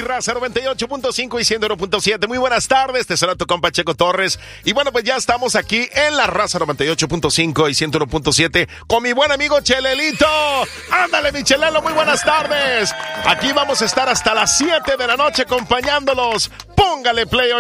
mi raza 98.5 y 101.7. Muy buenas tardes, te saluda tu compa Checo Torres. Y bueno, pues ya estamos aquí en la raza 98.5 y 101.7 con mi buen amigo Chelelito. Ándale, mi Chelelo, muy buenas tardes. Aquí vamos a estar hasta las 7 de la noche acompañándolos. Póngale play